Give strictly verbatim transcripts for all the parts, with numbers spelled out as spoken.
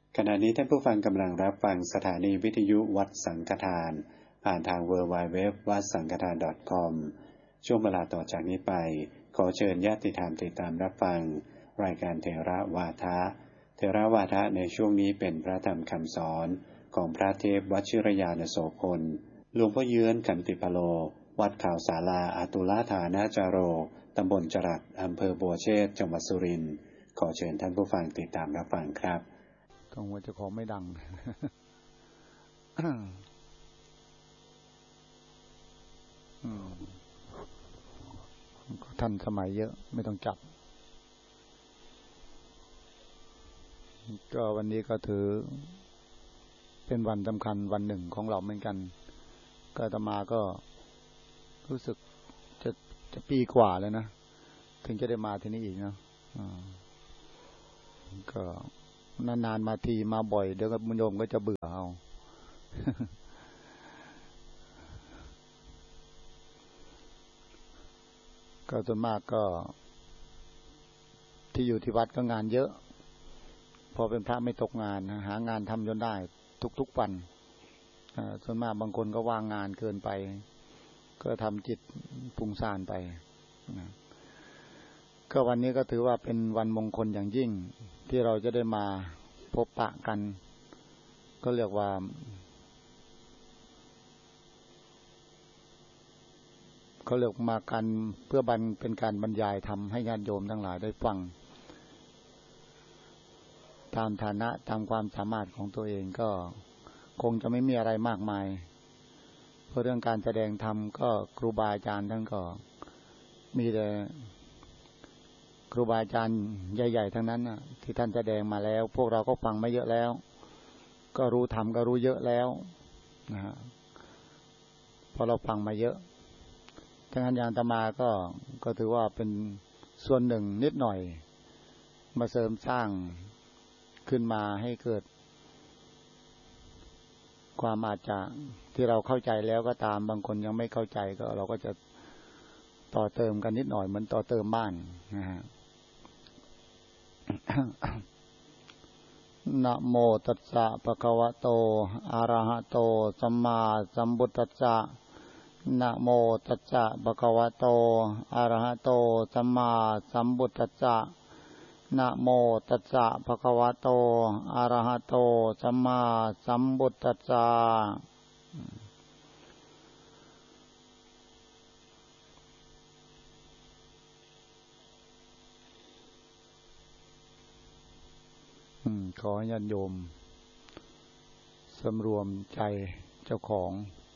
ขณะนี้ท่านผู้ฟังกำลังรับฟังสถานีวิทยุวัดสังฆทานผ่านทาง ดับเบิลยู ดับเบิลยู ดับเบิลยู ดอท วัดสังฆทาน ดอท คอม ช่วงเวลาต่อจากนี้ไปขอเชิญญาติธรรมติดตามรับฟังรายการเถระวาทะเถระวาทะในช่วงนี้เป็นพระธรรมคำสอนของพระเทพวชิรยานโสพลหลวงพ่อเยื้อนขันติพโลวัดเขาศาลาอาตุลฐานาจาโรตำบลจรัสอำเภอบัวเชษจังหวัดสุรินทร์ขอเชิญท่านผู้ฟังติดตามรับฟังครับกังวลจะขอไม่ดัง ท่านสมัยเยอะไม่ต้องจับก็วันนี้ก็ถือเป็นวันสำคัญวันหนึ่งของเราเหมือนกันก็อาตมาก็รู้สึกจะจะปีกว่าแล้วนะถึงจะได้มาที่นี่อีกนะก็นานๆมาทีมาบ่อยเดี๋ยวก็โยมก็จะเบื่อเอา ก็ส่วนมากก็ที่อยู่ที่วัดก็งานเยอะพอเป็นพระไม่ตกงานหางานทำจนได้ทุกๆวันส่วนมากบางคนก็ว่างงานเกินไปก็ทำจิตฟุ้งซ่านไปก็วันนี้ก็ถือว่าเป็นวันมงคลอย่างยิ่งที่เราจะได้มาพบปะกันก็เรียกว่าเขาเรียกมากันเพื่อบันเป็นการบรรยายธรรมให้ญาติโยมทั้งหลายได้ฟังตามฐานะตามความสามารถของตัวเองก็คงจะไม่มีอะไรมากมายเพราะเรื่องการแสดงธรรมก็ครูบาอาจารย์ท่านก็มีแต่ครูบาอาจารย์ใหญ่ๆทั้งนั้นนะที่ท่านแสดงมาแล้วพวกเราก็ฟังมาเยอะแล้วก็รู้ธรรมก็รู้เยอะแล้วนะฮะพอเราฟังมาเยอะทั้งนั้นอย่างอาตมาก็ก็ถือว่าเป็นส่วนหนึ่งนิดหน่อยมาเสริมสร้างขึ้นมาให้เกิดความอาจจะที่เราเข้าใจแล้วก็ตามบางคนยังไม่เข้าใจก็เราก็จะต่อเติมกันนิดหน่อยเหมือนต่อเติมบ้านนะฮะ นะโมตัสสะภะคะวะโตอะระหะโตสัมมาสัมพุทธัสสะนะโมตัสสะภะคะวะโตอะระหะโตสัมมาสัมพุทธัสสะนะโมตัสสะภะคะวะโตอะระหะโตสัมมาสัมพุทธัสสะขอญาติโยมสำรวมใจเจ้าของ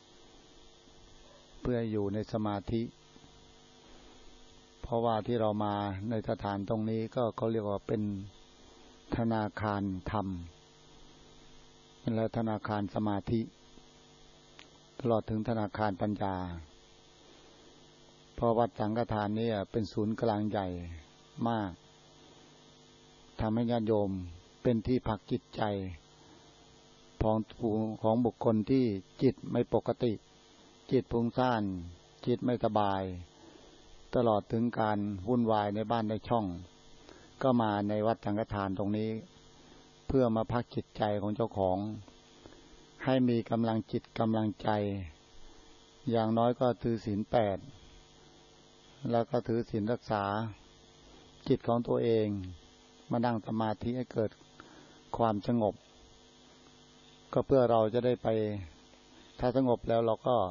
เพื่ออยู่ในสมาธิเพราะว่าที่เรามาในสถานตรงนี้ก็เขาเรียกว่าเป็นธนาคารธรรมและธนาคารสมาธิตลอดถึงธนาคารปัญญาเพราะวัดสังฆทานนี้เป็นศูนย์กลางใหญ่มากทำให้ญาติโยมเป็นที่พักจิตใจของของบุคคลที่จิตไม่ปกติจิตฟุ้งซ่านจิตไม่สบายตลอดถึงการวุ่นวายในบ้านในช่องก็มาในวัดสังฆทานตรงนี้เพื่อมาพักจิตใจของเจ้าของให้มีกำลังจิตกำลังใจอย่างน้อยก็ถือศีลแปดแล้วก็ถือศีลรักษาจิตของตัวเองมานั่งสมาธิให้เกิดความสงบก็เพื่อเราจะได้ไปถ้าสงบแล้วเราก็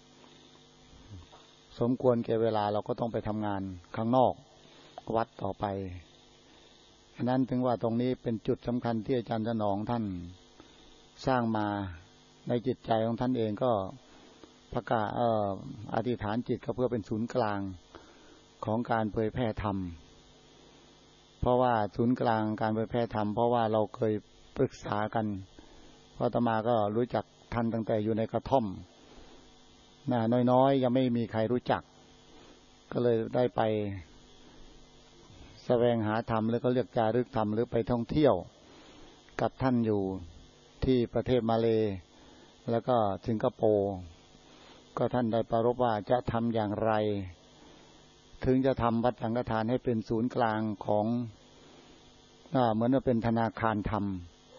สมควรแก่เวลาเราก็ต้องไปทำงานข้างนอกวัดต่อไปฉะนั้นถึงว่าตรงนี้เป็นจุดสำคัญที่อาจารย์ถนอมท่านสร้างมาในจิตใจของท่านเองก็ประกาศเอ่ออธิษฐานจิตก็เพื่อเป็นศูนย์กลางของการเผยแพร่ธรรมเพราะว่าศูนย์กลางการเผยแพร่ธรรมเพราะว่าเราเคยปรึกษากันเพราะอาตมาก็รู้จักท่านตั้งแต่อยู่ในกระท่อมนะน้อยๆยังไม่มีใครรู้จักก็เลยได้ไปแสวงหาธรรมหรือก็เรียกจารึกธรรมหรือไปท่องเที่ยวกับท่านอยู่ที่ประเทศมาเลย์แล้วก็สิงคโปร์ก็ท่านได้ประรภว่าจะทำอย่างไรถึงจะทำวัดสังฆทานให้เป็นศูนย์กลางของเหมือนว่าเป็นธนาคารธรรม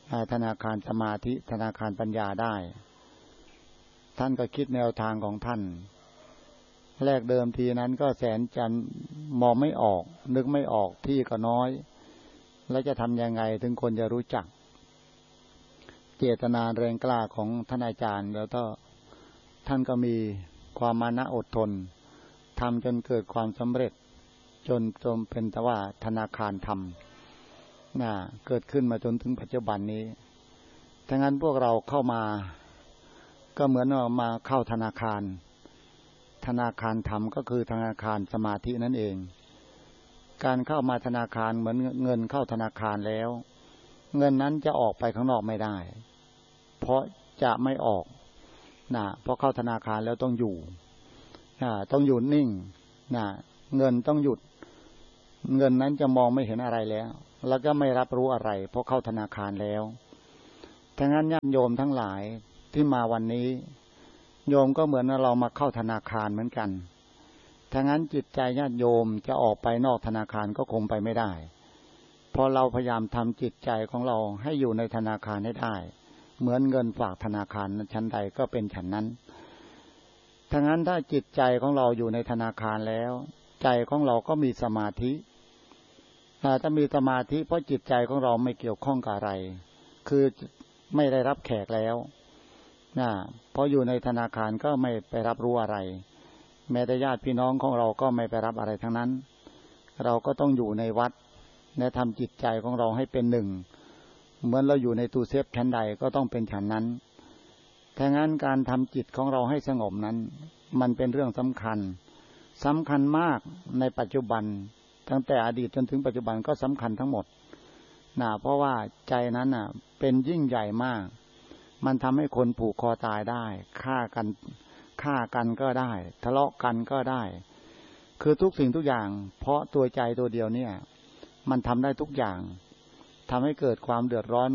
ธนาคารสมาธิธนาคารปัญญาได้ท่านก็คิดแนวทางของท่านแรกเดิมทีนั้นก็แสนจะมองไม่ออกนึกไม่ออกที่ก็น้อยแล้วจะทำยังไงถึงคนจะรู้จักเจตนาแรงกล้าของท่านอาจารย์แล้วก็ท่านก็มีความมานะอดทนทำจนเกิดความสำเร็จจนจนเป็นแต่ว่าธนาคารทำน่ะเกิดขึ้นมาจนถึงปัจจุบันนี้ถ้างั้นพวกเราเข้ามาก็เหมือนว่ามาเข้าธนาคารธนาคารธรรมก็คือธนาคารสมาธินั่นเองการเข้ามาธนาคารเหมือนเงินเข้าธนาคารแล้วเงินนั้นจะออกไปข้างนอกไม่ได้เพราะจะไม่ออกนะเพราะเข้าธนาคารแล้วต้องอยู่นะต้องอยู่นิ่งนะเงินต้องหยุดเงินนั้นจะมองไม่เห็นอะไรแล้วแล้วก็ไม่รับรู้อะไรเพราะเข้าธนาคารแล้วทั้งนั้นญาติโยมทั้งหลายที่มาวันนี้โยมก็เหมือนเรามาเข้าธนาคารเหมือนกันทั้งนั้นจิตใจญาติโยมจะออกไปนอกธนาคารก็คงไปไม่ได้เพราะเราพยายามทำจิตใจของเราให้อยู่ในธนาคารให้ได้เหมือนเงินฝากธนาคารชั้นใดก็เป็นฉันนั้นทั้งนั้นถ้าจิตใจของเราอยู่ในธนาคารแล้วใจของเราก็มีสมาธิถ้ามีสมาธิเพราะจิตใจของเราไม่เกี่ยวข้องกับอะไรคือไม่ได้รับแขกแล้วนะเพราะอยู่ในธนาคารก็ไม่ไปรับรู้อะไรแม้แต่ญาติพี่น้องของเราก็ไม่ไปรับอะไรทั้งนั้นเราก็ต้องอยู่ในวัดและทำจิตใจของเราให้เป็นหนึ่งเหมือนเราอยู่ในตู้เซฟชั้นใดก็ต้องเป็นฉันนั้นถ้างั้นการทำจิตของเราให้สงบนั้นมันเป็นเรื่องสำคัญสำคัญมากในปัจจุบันตั้งแต่อดีตจนถึงปัจจุบันก็สำคัญทั้งหมดนะเพราะว่าใจนั้นน่ะเป็นยิ่งใหญ่มากมันทำให้คนผูกคอตายได้ฆ่ากันฆ่ากันก็ได้ทะเลาะกันก็ได้คือทุกสิ่งทุกอย่างเพราะตัวใจตัวเดียวเนี่ยมันทำได้ทุกอย่างทำให้เกิดความเดือดร้อน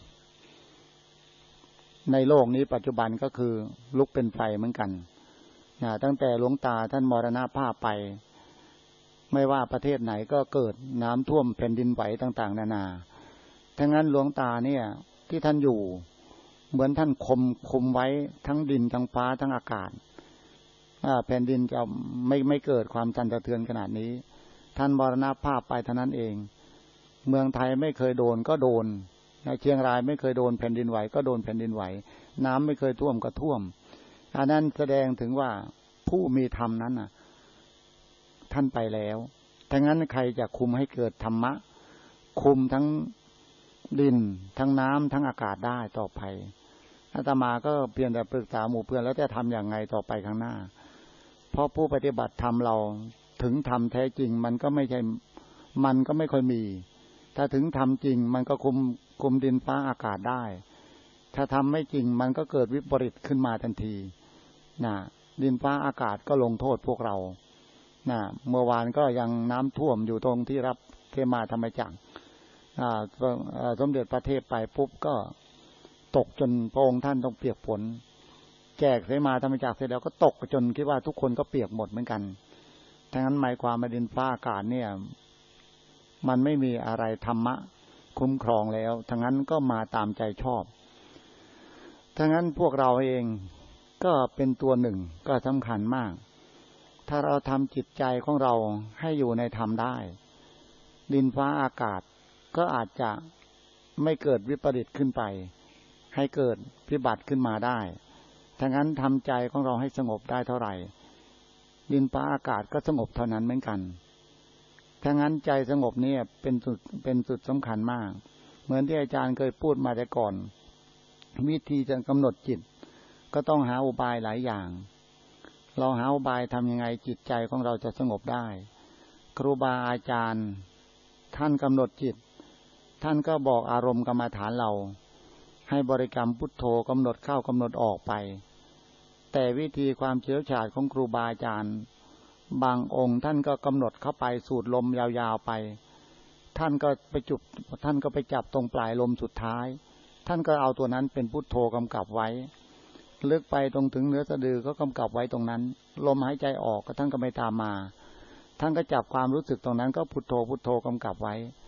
ในโลกนี้ปัจจุบันก็คือลุกเป็นไฟเหมือนกันนะตั้งแต่หลวงตาท่านมรณภาพไปไม่ว่าประเทศไหนก็เกิดน้ำท่วมแผ่นดินไหวต่างๆนานาทั้งนั้นหลวงตาเนี่ยที่ท่านอยู่เหมือนท่านคุมคุมไว้ทั้งดินทั้งฟ้าทั้งอากาศแผ่นดินจะไม่ไม่เกิดความสั่นสะเทือนขนาดนี้ท่านมรณภาพไปเท่านั้นเองเมืองไทยไม่เคยโดนก็โดนเชียงรายไม่เคยโดนแผ่นดินไหวก็โดนแผ่นดินไหวน้ำไม่เคยท่วมก็ท่วมอันนั้นแสดงถึงว่าผู้มีธรรมนั้นน่ะท่านไปแล้วถ้างั้นใครจะคุมให้เกิดธรรมะคุมทั้งดินทั้งน้ำทั้งอากาศได้ต่อไปอาตมาก็เพียงแต่ปรึกษาหมู่เพื่อนแล้วจะทำอย่างไรต่อไปข้างหน้าเพราะผู้ปฏิบัติธรรมเราถึงธรรมแท้จริงมันก็ไม่ใช่มันก็ไม่ค่อยมีถ้าถึงธรรมจริงมันก็คุมคุมดินฟ้าอากาศได้ถ้าทำไม่จริงมันก็เกิดวิปริตขึ้นมาทันทีนะดินฟ้าอากาศก็ลงโทษพวกเรานะเมื่อวานก็ยังน้ำท่วมอยู่ตรงที่รับเทมาธรรมจักรสมเด็จพระเทพไปปุ๊บก็ตกจนพระองค์ท่านต้องเปียกฝนแจกเสมาธรรมจักรเสร็จแล้วก็ตกจนคิดว่าทุกคนก็เปียกหมดเหมือนกันทั้งนั้นหมายความว่าดินฟ้าอากาศเนี่ยมันไม่มีอะไรธรรมะคุ้มครองแล้วทั้งนั้นก็มาตามใจชอบทั้งนั้นพวกเราเองก็เป็นตัวหนึ่งก็สำคัญมากถ้าเราทำจิตใจของเราให้อยู่ในธรรมได้ดินฟ้าอากาศก็อาจจะไม่เกิดวิปริตขึ้นไปให้เกิดพิบัติขึ้นมาได้ทั้งนั้นทำใจของเราให้สงบได้เท่าไหร่ดินฟ้าอากาศก็สงบเท่านั้นเหมือนกันทั้งนั้นใจสงบเนี่ยเป็นสุดเป็นสุดสำคัญมากเหมือนที่อาจารย์เคยพูดมาแต่ก่อนวิธีจะกำหนดจิตก็ต้องหาอุบายหลายอย่างเราหาอุบายทำยังไงจิตใจของเราจะสงบได้ครูบาอาจารย์ท่านกำหนดจิตท่านก็บอกอารมณ์กรรมฐานเราให้บริกรรมพุทโธกำหนดเข้ากำหนดออกไปแต่วิธีความเชี่ยวชาญของครูบาอาจารย์บางองค์ท่านก็กำหนดเข้าไปสูดลมยาวๆไปท่านก็ไปจุบท่านก็ไปจับตรงปลายลมสุดท้ายท่านก็เอาตัวนั้นเป็นพุทโธกำกับไว้ลึกไปตรงถึงเนื้อสะดือก็กำกับไว้ตรงนั้นลมหายใจออกก็ท่านก็ไม่ตามมาท่านก็จับความรู้สึกตรงนั้นก็พุทโธพุทโธกำกับไว้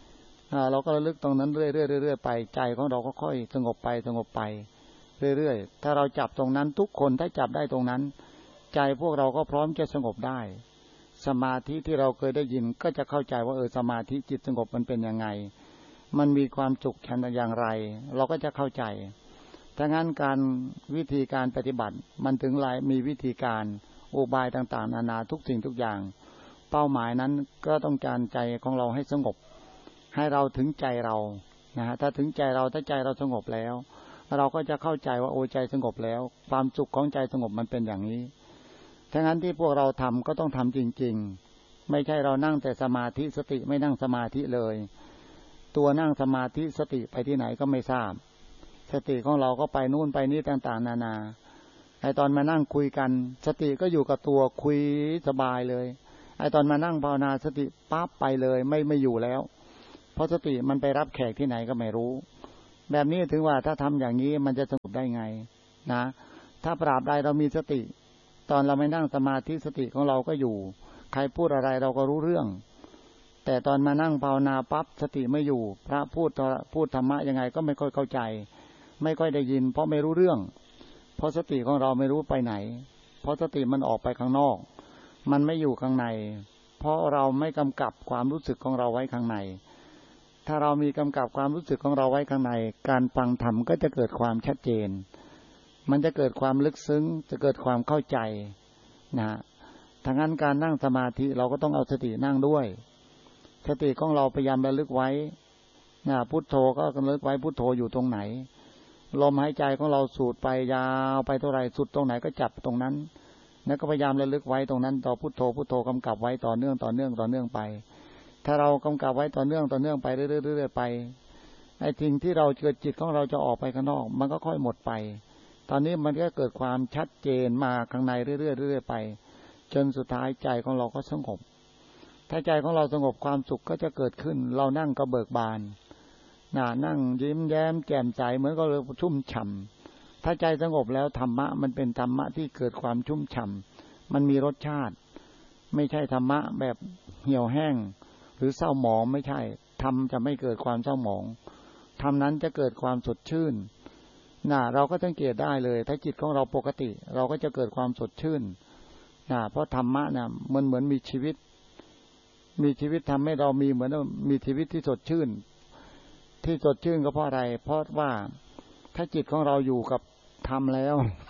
เราก็ระลึกตรงนั้นเรื่อยๆเรื่อยๆไปใจของเราก็ค่อยสงบไปสงบไปเรื่อยๆถ้าเราจับตรงนั้นทุกคนถ้าจับได้ตรงนั้นใจพวกเราก็พร้อมจะสงบได้สมาธิที่เราเคยได้ยินก็จะเข้าใจว่าเออสมาธิจิตสงบมันเป็นยังไงมันมีความสุขชั้นอย่างไรเราก็จะเข้าใจดังนั้นการวิธีการปฏิบัติมันถึงหลายมีวิธีการอุบายต่างๆนานาทุกสิ่งทุกอย่างเป้าหมายนั้นก็ต้องการใจของเราให้สงบให้เราถึงใจเรานะฮะถ้าถึงใจเราถ้าใจเราสงบแล้วเราก็จะเข้าใจว่าโอ้ใจสงบแล้วความสุขของใจสงบมันเป็นอย่างนี้ดังนั้นที่พวกเราทำก็ต้องทำจริงๆไม่ใช่เรานั่งแต่สมาธิสติไม่นั่งสมาธิเลยตัวนั่งสมาธิสติไปที่ไหนก็ไม่ทราบสติของเราก็ไปนู่นไปนี่ต่างๆนานาไอ้ตอนมานั่งคุยกันสติก็อยู่กับตัวคุยสบายเลยไอ้ตอนมานั่งภาวนาสติปั๊บไปเลยไม่ไม่อยู่แล้วเพราะสติมันไปรับแขกที่ไหนก็ไม่รู้แบบนี้ถึงว่าถ้าทำอย่างนี้มันจะสงบได้ไงนะถ้าปราบใดเรามีสติตอนเราไม่นั่งสมาธิสติของเราก็อยู่ใครพูดอะไรเราก็รู้เรื่องแต่ตอนมานั่งภาวนาปั๊บสติไม่อยู่พระพูดพูดธรรมะยังไงก็ไม่ค่อยเข้าใจไม่ค่อยได้ยินเพราะไม่รู้เรื่องเพราะสติของเราไม่รู้ไปไหนเพราะสติมันออกไปข้างนอกมันไม่อยู่ข้างในเพราะเราไม่กำกับความรู้สึกของเราไว้ข้างในถ้าเรามีกำกับความรู้สึกของเราไว้ข้างในการฟังธรรมก็จะเกิดความชัดเจนมันจะเกิดความลึกซึ้งจะเกิดความเข้าใจนะทางนั้นการนั่งสมาธิเราก็ต้องเอาสตินั่งด้วยสติของเราพยายามระลึกไว้นะพุทโธก็ระลึกไว้พุทโธอยู่ตรงไหนลมหายใจของเราสูดไปยาวไปเท่าไหร่สุดตรงไหนก็จับตรงนั้นแล้วก็พยายามระลึกไว้ตรงนั้นต่อพุทโธพุทโธกำกับไว้ต่อเนื่องต่อเนื่องต่อเนื่องไปถ้าเรากำกับไว้ต่อเนื่องต่อเนื่องไปเรื่อยๆไปไอ้สิ่งที่เราเกิดจิตของเราจะออกไปข้างนอกมันก็ค่อยหมดไปตอนนี้มันก็เกิดความชัดเจนมาข้างในเรื่อยๆเรื่อยๆไปจนสุดท้ายใจของเราก็สงบถ้าใจของเราสงบความสุขก็จะเกิดขึ้นเรานั่งก็เบิกบานน่ะนั่งยิ้มแย้มแจ่มใสเหมือนกับเราชุ่มฉ่ำถ้าใจสงบแล้วธรรมะมันเป็นธรรมะที่เกิดความชุ่มฉ่ำมันมีรสชาติไม่ใช่ธรรมะแบบเหี่ยวแห้งหรือเศร้าหมองไม่ใช่ธรรมจะไม่เกิดความเศร้าหมองธรรมนั้นจะเกิดความสดชื่นน่ะเราก็สังเกตได้เลยถ้าจิตของเราปกติเราก็จะเกิดความสดชื่นน่ะเพราะธรรมะน่ะมันเหมือนมีชีวิตมีชีวิตทำให้เรามีเหมือนมีชีวิตที่สดชื่นที่สดชื่นก็เพราะอะไรเพราะว่าถ้าจิตของเราอยู่กับธรรมแล้ว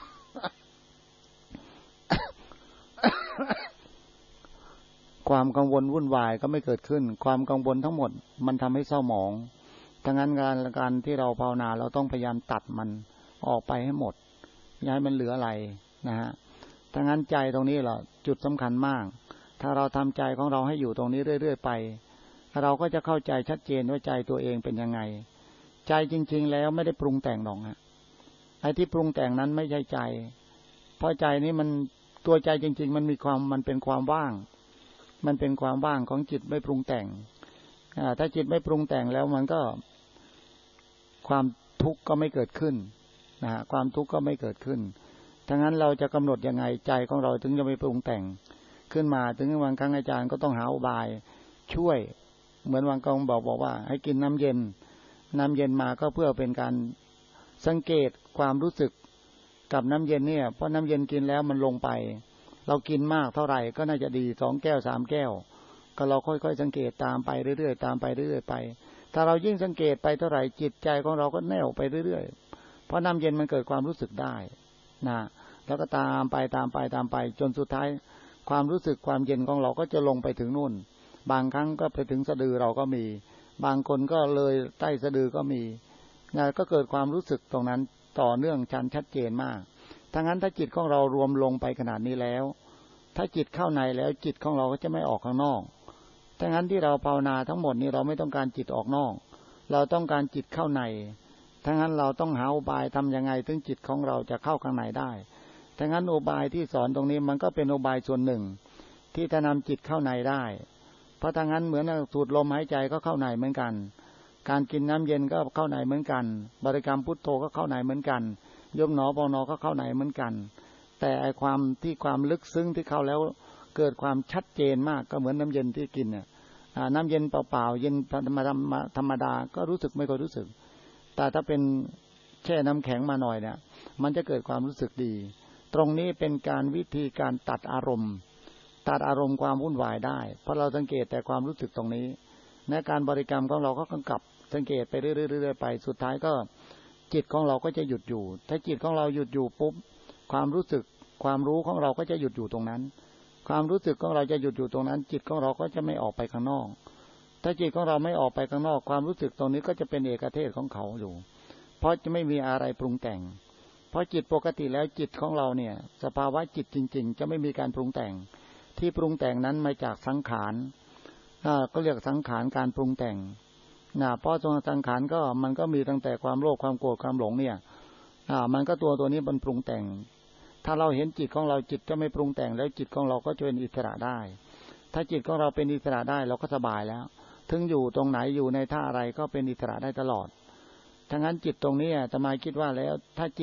ความกังวลวุ่นวายก็ไม่เกิดขึ้นความกังวลทั้งหมดมันทำให้เศร้าหมองดังนั้นการการที่เราภาวนาเราต้องพยายามตัดมันออกไปให้หมดอย่าให้มันเหลืออะไรนะฮะดังนั้นใจตรงนี้แหละจุดสำคัญมากถ้าเราทำใจของเราให้อยู่ตรงนี้เรื่อยๆไปเราก็จะเข้าใจชัดเจนว่าใจตัวเองเป็นยังไงใจจริงๆแล้วไม่ได้ปรุงแต่งหรอกฮะไอ้ที่ปรุงแต่งนั้นไม่ใช่ใจเพราะใจนี้มันตัวใจจริงๆมันมีความมันเป็นความว่างมันเป็นความว่างของจิตไม่ปรุงแต่งถ้าจิตไม่ปรุงแต่งแล้วมันก็ความทุกข์ก็ไม่เกิดขึ้นนะฮะความทุกข์ก็ไม่เกิดขึ้นทั้งนั้นเราจะกำหนดยังไงใจของเราถึงจะไม่ปรุงแต่งขึ้นมาถึงบางครั้งอาจารย์ก็ต้องหาอุบายช่วยเหมือนวันกองบอกบอกว่าให้กินน้ำเย็นน้ำเย็นมาก็เพื่อเป็นการสังเกตความรู้สึกกับน้ำเย็นเนี่ยเพราะน้ำเย็นกินแล้วมันลงไปเรากินมากเท่าไหร่ก็น่าจะดีสองแก้วสามแก้วก็เราค่อยๆสังเกตตามไปเรื่อยๆตามไปเรื่อยๆไปถ้าเรายิ่งสังเกตไปเท่าไหร่จิตใจของเราก็แน่วไปเรื่อยๆเพราะน้ำเย็นมันเกิดความรู้สึกได้นะแล้วก็ตามไปตามไปตามไปจนสุดท้ายความรู้สึกความเย็นของเราก็จะลงไปถึงนู่นบางครั้งก็ไปถึงสะดือเราก็มีบางคนก็เลยใต้สะดือก็มีนะก็เกิดความรู้สึกตรงนั้นต่อเนื่องชันชัดเจนมากทั้งนั้นถ้าจิตของเรารวมลงไปขนาดนี้แล้วถ้าจิตเข้าในแล้วจิตของเราก็จะไม่ออกข้างนอกทั้งนั้นที่เราภาวนาทั้งหมดนี้เราไม่ต้องการจิตออกนอกเราต้องการจิตเข้าในทั้งนั้นเราต้องหาอุบายทำยังไงถึงจิตของเราจะเข้าข้างในได้ทั้งนั้นอุบายที่สอนตรงนี้มันก็เป็นอุบายส่วนหนึ่งที่จะนำจิตเข้าในได้เพราะทั้งนั้นเหมือนสูดลมหายใจก็เข้าในเหมือนกันการกินน้ำเย็นก็เข้าในเหมือนกันบริกรรมพุทโธก็เข้าในเหมือนกันยมหนอปอนอก็เข้าในเหมือนกันแต่ไอความที่ความลึกซึ้งที่เข้าแล้วเกิดความชัดเจนมากก็เหมือนน้ำเย็นที่กินเนี่ยน้ำเย็นเปล่าๆเย็นธรรมดาธรรมดาก็รู้สึกไม่ค่อยรู้สึกแต่ถ้าเป็นแช่น้ำแข็งมาหน่อยเนี่ยมันจะเกิดความรู้สึกดีตรงนี้เป็นการวิธีการตัดอารมณ์ตัดอารมณ์ความวุ่นวายได้เพราะเราสังเกตแต่ความรู้สึกตรงนี้ในการบริกรรมของเราก็กำกับสังเกตไปเรื่อยๆไปสุดท้ายก็จิตของเราก็จะหยุดอยู่ถ้าจิตของเราหยุดอยู่ปุ๊บความรู้สึกความรู้ของเราก็จะหยุดอยู่ตรงนั้นความรู้สึกของเราจะหยุดอยู่ตรงนั้นจิตของเราก็จะไม่ออกไปข้างนอกถ้าจิตของเราไม่ออกไปข้างนอกความรู้สึกตรงนี้ก็จะเป็นเอกเทศของเขาอยู่เพราะจะไม่มีอะไรปรุงแต่งเพราะจิตปกติแล้วจิตของเราเนี่ยสภาวะจิตจริงๆจะไม่มีการปรุงแต่งที่ปรุงแต่งนั้นมาจากสังขารอ่าก็เรียกสังขารการปรุงแต่งนะเพราะตัวสังขารก็มันก็มีตั้งแต่ความโลภความโกรธความหลงเนี่ยอ่ามันก็ตัวตัวนี้มันปรุงแต่งถ้าเราเห็นจิตของเราจิตจะไม่ปรุงแต่งแล้วจิตของเราก็จะเป็นอิสระได้ถ้าจิตของเราเป็นอิสระได้เราก็สบายแล้วถึงอยู่ตรงไหนอยู่ในท่าอะไรก็เป็นอิสระได้ตลอดทั้งนั้นจิตตรงนี้อาตมาคิดว่าแล้วถ้าจิต